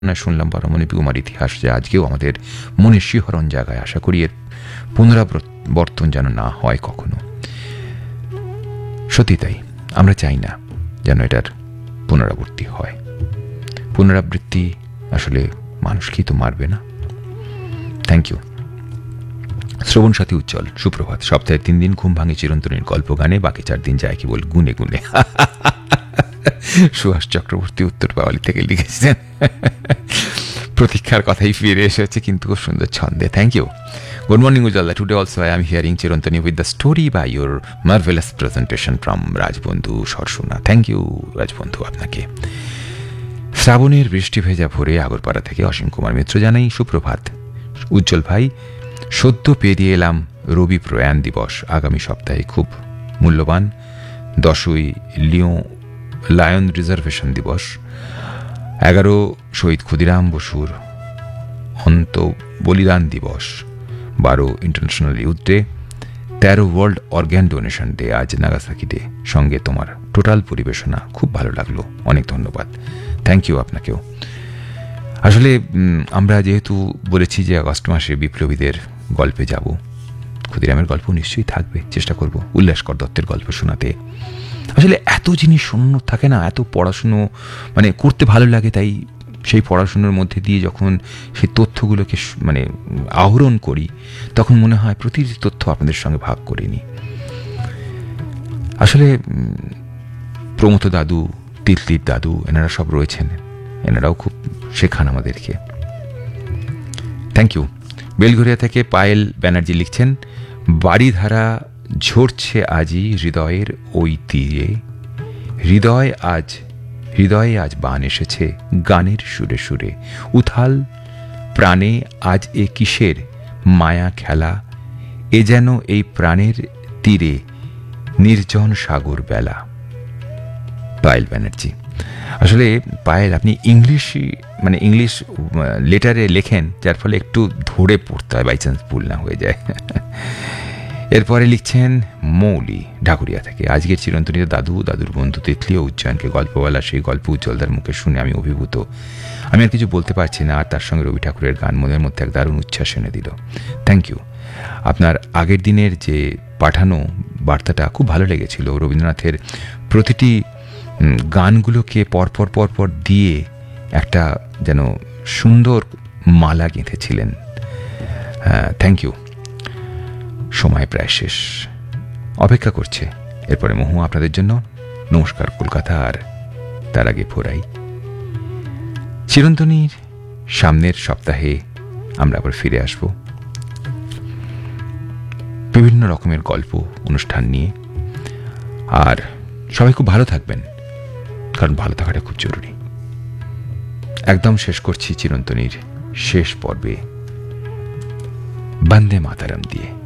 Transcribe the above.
শুনলাম পরমনিপুমার ইতিহাস, যে আজকেও আমাদের মনে শিহরণ জায়গায়। আশা করি এর পুনরাবর্তন যেন না হয় কখনো। সত্যি তাই, আমরা চাই না যেন এটার পুনরাবৃত্তি হয়। পুনরাবৃত্তি আসলে মানুষকেই তো মারবে না। Thank you. শ্রবণ সাথী উজ্জ্বল, সুপ্রভাত। সপ্তাহে 3 দিন ঘুম ভাঙে চিরন্তনীর গল্প গানে, বাকি 4 দিন যায় কেবল গুনে গুনে। সুহাস চক্রবর্তী উত্তর পাওয়ালি থেকে লিখেছেন। প্রতীক্ষার কথাই ফিরে এসেছে, কিন্তু খুব সুন্দর ছন্দে। Thank you. Good morning, Ujjwala. Today also I am hearing Chirantani with the story by your marvelous presentation from Rajbandhu Sarshuna. Thank you, Rajbandhu, আপনাকে। শ্রাবণের বৃষ্টি ভেজা ভোরে আগরপাড়া থেকে অসীম কুমার মিত্র জানাই সুপ্রভাত। উজ্জ্বল ভাই, সদ্য পেরিয়ে এলাম রবি প্রয়াণ দিবস। আগামী সপ্তাহে খুব মূল্যবান 10ই লায়ন রিজার্ভেশন দিবস, 11 শহীদ ক্ষুদিরাম বসুর অন্ত বলিদান দিবস, 12 international youth day, 13 world organ donation day, আজ নাগাসাকি ডে। সঙ্গে তোমার টোটাল পরিবেশনা খুব ভালো লাগলো, অনেক ধন্যবাদ। থ্যাংক ইউ আপনাকেও। আসলে আমরা যেহেতু বলেছি যে আগস্ট মাসে বিপ্লবীদের গল্পে যাব, ক্ষুদিরামের গল্প নিশ্চয়ই থাকবে, চেষ্টা করব উল্লাসকর দত্তের গল্প শোনাতে। আসলে এত জিনিস শূন্য থাকে না, এত পড়াশুনো মানে করতে ভালো লাগে, তাই সেই পড়াশুনোর মধ্যে দিয়ে যখন সেই তথ্যগুলোকে মানে আহরণ করি, তখন মনে হয় প্রতিটি তথ্য আপনাদের সঙ্গে ভাগ করে নিই। আসলে প্রমথ দাদু, তিতলির দাদু, এনারা সব রয়েছেন, এনারাও খুব শেখান আমাদেরকে। Thank you. বেলঘরিয়া থেকে পায়েল ব্যানার্জি লিখছেন, বাড়িধারা ঝরছে আজি হৃদয়ের ওই তীরে, হৃদয়ে আজ বান এসেছে গানের সুরে সুরে, উথাল প্রাণে আজ এ কিসের মায়া খেলা, এ যেন এই প্রাণের তীরে নির্জন সাগর বেলা। পায়েল ব্যানার্জি, আসলে পায়েল আপনি ইংলিশ লেটারে লেখেন, যার ফলে একটু ধরে পড়তে হয়, বাই চান্স ভুল না হয়ে যায়। এরপরে লিখছেন মৌলি ঢাকুরিয়া থেকে, আজকের চিরন্তনীতে দাদুর বন্ধু তিতলি ও উজ্জয়নকে গল্প বলা, সেই গল্প উজ্জ্বলদার মুখে শুনে আমি অভিভূত। আমি আর কিছু বলতে পারছি না। আর তার সঙ্গে রবি ঠাকুরের গান মনের মধ্যে এক দারুণ উচ্ছ্বাস এনে দিল। Thank you. আপনার আগের দিনের যে পাঠানো বার্তাটা খুব ভালো লেগেছিল। রবীন্দ্রনাথের প্রতিটি গানগুলোকে পরপর দিয়ে একটা যেন সুন্দর মালা গেঁথেছিলেন। Thank you. সময় প্রায় শেষ, অপেক্ষা করছে এরপরে মহু আপনাদের জন্য। নমস্কার কলকাতা। আর তার আগে ফোরাই চিরন্তনীর সামনের সপ্তাহে আমরা আবার ফিরে আসব বিভিন্ন রকমের গল্প অনুষ্ঠান নিয়ে। আর সবাই খুব ভালো থাকবেন, কারণ ভালো থাকাটা খুব জরুরি। একদম শেষ করছি চিরন্তনীর শেষ পর্বে বন্দে মাতারাম দিয়ে।